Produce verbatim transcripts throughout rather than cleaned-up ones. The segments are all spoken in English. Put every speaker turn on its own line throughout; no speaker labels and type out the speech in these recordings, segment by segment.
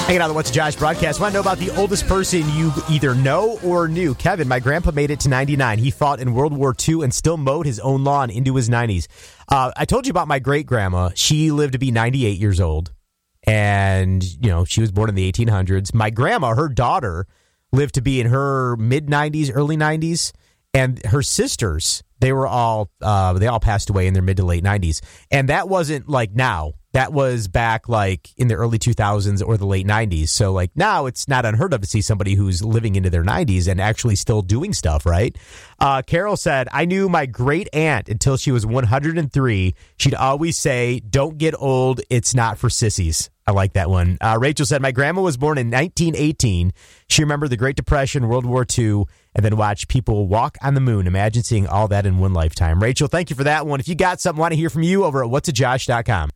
Hanging out on the What's Josh broadcast. Want to know about the oldest person you either know or knew? Kevin, my grandpa made it to ninety-nine. He fought in World War Two and still mowed his own lawn into his nineties. Uh, I told you about my great-grandma. She lived to be ninety-eight years old. And, you know, she was born in the eighteen hundreds. My grandma, her daughter, lived to be in her mid-nineties, early nineties. And her sisters, they were all, uh, they all passed away in their mid to late nineties. And that wasn't like now. That was back like in the early two thousands or the late nineties. So like now it's not unheard of to see somebody who's living into their nineties and actually still doing stuff, right? Uh, Carol said, I knew my great aunt until she was one hundred three. She'd always say, don't get old. It's not for sissies. I like that one. Uh, Rachel said, my grandma was born in nineteen eighteen. She remembered the Great Depression, World War Two, and then watched people walk on the moon. Imagine seeing all that in one lifetime. Rachel, thank you for that one. If you got something, want to hear from you over at whats a josh dot com.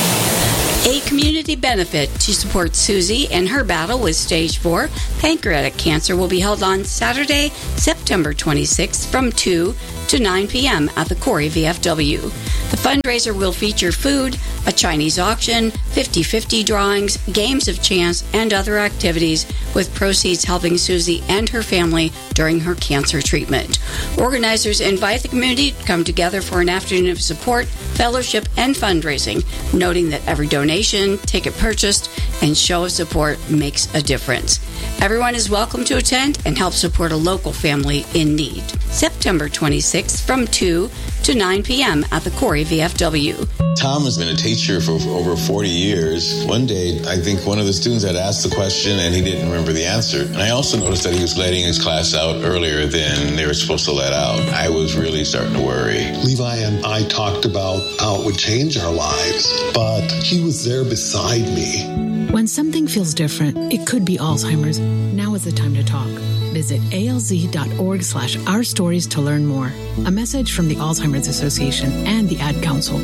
A community benefit to support Susie in her battle with stage four pancreatic cancer will be held on Saturday, September twenty-sixth from two to nine p.m. at the Corey V F W. The fundraiser will feature food, a Chinese auction, fifty-fifty drawings, games of chance, and other activities, with proceeds helping Susie and her family during her cancer treatment. Organizers invite the community to come together for an afternoon of support, fellowship, and fundraising, noting that every donation, ticket purchased, and show of support makes a difference. Everyone is welcome to attend and help support a local family in need. September twenty-sixth from two to nine p.m. at the Corey V F W.
Tom has been a teacher for over forty years. One day, I think one of the students had asked the question and he didn't remember the answer. And I also noticed that he was letting his class out earlier than they were supposed to let out. I was really starting to worry.
Levi and I talked about how it would change our lives, but he was there beside me.
When something feels different, it could be Alzheimer's. Now is the time to talk. Visit alz.org slash our stories to learn more. A message from the Alzheimer's Association and the Ad Council.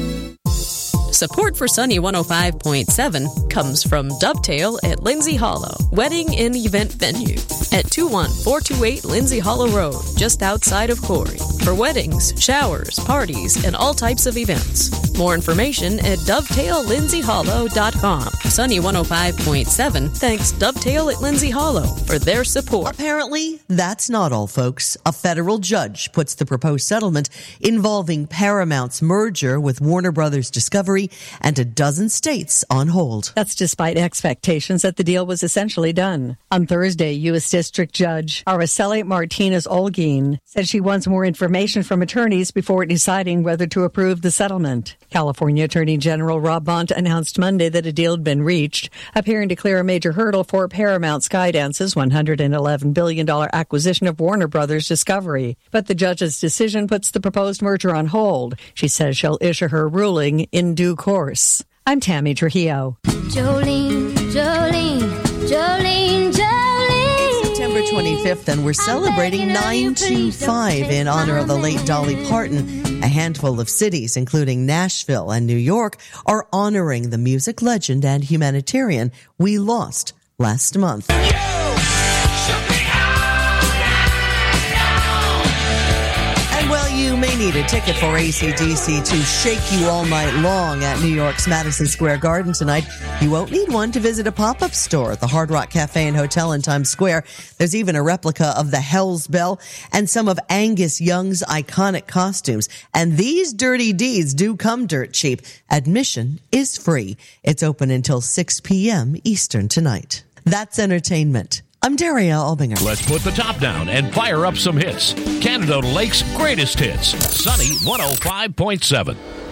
Support for Sunny one oh five point seven comes from Dovetail at Lindsay Hollow, wedding and event venue at two one four two eight Lindsay Hollow Road, just outside of Corey, for weddings, showers, parties, and all types of events. More information at dovetail lindsay hollow dot com. Sunny one oh five point seven thanks Dovetail at Lindsay Hollow for their support.
Apparently, that's not all, folks. A federal judge puts the proposed settlement involving Paramount's merger with Warner Brothers Discovery and a dozen states on hold.
That's despite expectations that the deal was essentially done. On Thursday, U S District Judge Araceli Martinez-Olguin said she wants more information from attorneys before deciding whether to approve the settlement. California Attorney General Rob Bont announced Monday that a deal had been reached, appearing to clear a major hurdle for Paramount Skydance's one hundred eleven billion dollars acquisition of Warner Brothers Discovery. But the judge's decision puts the proposed merger on hold. She says she'll issue her ruling in due course. I'm Tammy Trujillo.
Jolene, Jolene, Jolene, Jolene.
It's September twenty-fifth, and we're celebrating nine two five in honor of the late Dolly Parton. A handful of cities, including Nashville and New York, are honoring the music legend and humanitarian we lost last month. You may need a ticket for A C D C to shake you all night long at New York's Madison Square Garden tonight. You won't need one to visit a pop-up store at the Hard Rock Cafe and Hotel in Times Square. There's even a replica of the Hell's Bell and some of Angus Young's iconic costumes. And these dirty deeds do come dirt cheap. Admission is free. It's open until six p.m. Eastern tonight. That's entertainment. I'm Daria Albinger.
Let's put the top down and fire up some hits. Canada Lake's greatest hits. Sunny one oh five point seven.